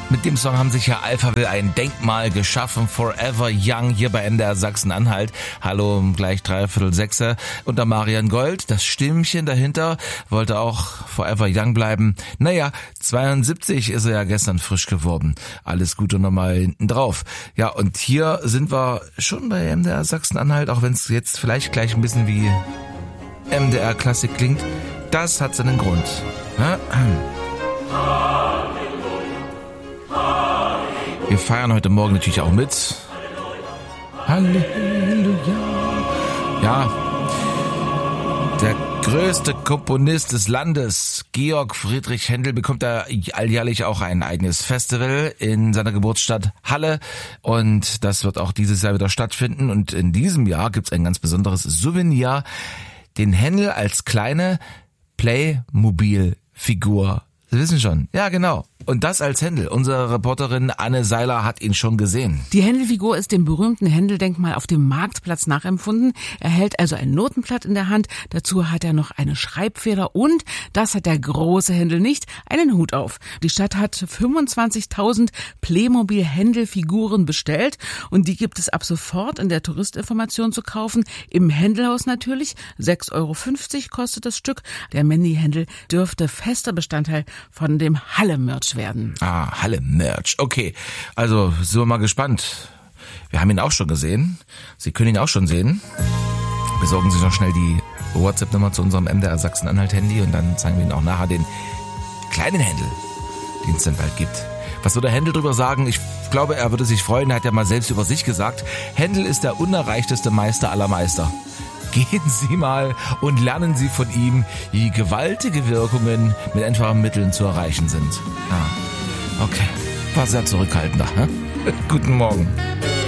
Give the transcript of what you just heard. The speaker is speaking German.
Mit dem Song haben sich ja Alphaville ein Denkmal geschaffen. Forever Young hier bei MDR Sachsen-Anhalt. Hallo um gleich 5:45 unter Marian Gold. Das Stimmchen dahinter wollte auch Forever Young bleiben. Naja, 72 ist er ja gestern frisch geworden. Alles Gute nochmal hinten drauf. Ja, und hier sind wir schon bei MDR Sachsen-Anhalt, auch wenn es jetzt vielleicht gleich ein bisschen wie MDR Klassik klingt. Das hat seinen Grund. Wir feiern heute Morgen natürlich auch mit. Halleluja. Ja, der größte Komponist des Landes, Georg Friedrich Händel, bekommt da alljährlich auch ein eigenes Festival in seiner Geburtsstadt Halle. Und das wird auch dieses Jahr wieder stattfinden. Und in diesem Jahr gibt's ein ganz besonderes Souvenir. Den Händel als kleine Playmobil-Figur. Sie wissen schon. Ja, genau. Und das als Händel. Unsere Reporterin Anne Seiler hat ihn schon gesehen. Die Händelfigur ist dem berühmten Händeldenkmal auf dem Marktplatz nachempfunden. Er hält also ein Notenblatt in der Hand. Dazu hat er noch eine Schreibfeder und, das hat der große Händel nicht, einen Hut auf. Die Stadt hat 25.000 Playmobil-Händelfiguren bestellt und die gibt es ab sofort in der Touristinformation zu kaufen. Im Händelhaus natürlich. 6,50 Euro kostet das Stück. Der Mandy-Händel dürfte fester Bestandteil von dem Halle-Merch werden. Ah, Halle-Merch. Okay, also sind wir mal gespannt. Wir haben ihn auch schon gesehen. Sie können ihn auch schon sehen. Besorgen Sie noch schnell die WhatsApp-Nummer zu unserem MDR Sachsen-Anhalt-Handy und dann zeigen wir Ihnen auch nachher den kleinen Händel, den es dann bald gibt. Was würde Händel drüber sagen? Ich glaube, er würde sich freuen. Er hat ja mal selbst über sich gesagt, Händel ist der unerreichteste Meister aller Meister. Gehen Sie mal und lernen Sie von ihm, wie gewaltige Wirkungen mit einfachen Mitteln zu erreichen sind. Ah, okay. War sehr zurückhaltender. Guten Morgen.